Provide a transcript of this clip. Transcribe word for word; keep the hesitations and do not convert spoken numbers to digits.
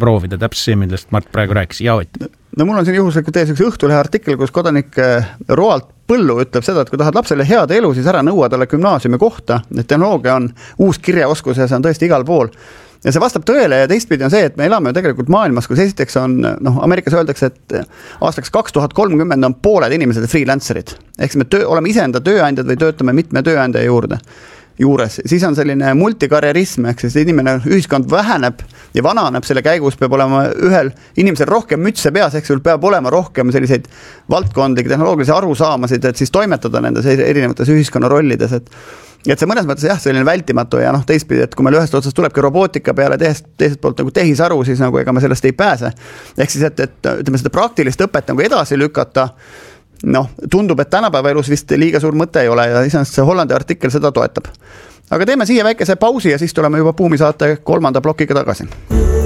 proovida täpselt see, millest Mart praegu rääkis. Ja Ott. No mul on siin juhuslikult teie üks Õhtulehe artikkel, kus kodanik Roald Põllu ütleb seda, et kui tahad lapsele head elu, siis ära nõua talle gümnaasiumi kohta, et tehnoloogia on uus kirjaoskus ja see on tõesti igal pool. Ja see vastab tõele ja teistpidi on see, et me elame ju tegelikult maailmas, kus esiteks on, noh, Ameerikas öeldakse, et aastaks kaks tuhat kolmkümmend on pooled inimesed freelancerid. Ehk me töö, oleme iseenda tööandjad või töötame mitme tööandja juurde. juures, siis on selline multikarjerism, ehk siis inimene, ühiskond väheneb ja vananeb, selle käigus peab olema ühel inimesel rohkem mütse peas, ehk sul peab olema rohkem selliseid valdkondlikke tehnoloogilisi arusaamasid, et siis toimetada nendes erinevates ühiskonna rollides, et et see mõnes mõttes jah, selline vältimatu ja noh, teistpidi, et kui meil ühest otsast tulebki robootika peale teisest, teisest poolt nagu tehisaru, siis nagu ega me sellest ei pääse. Ehk siis, et, et ütleme seda praktilist õpet nagu edasi lükata, noh, tundub, et tänapäeva elus vist liiga suur mõte ei ole ja iseenesest see Hollandi artikkel seda toetab. Aga teeme siia väikese pausi ja siis tuleme juba Buumi saate kolmanda plokiga tagasi.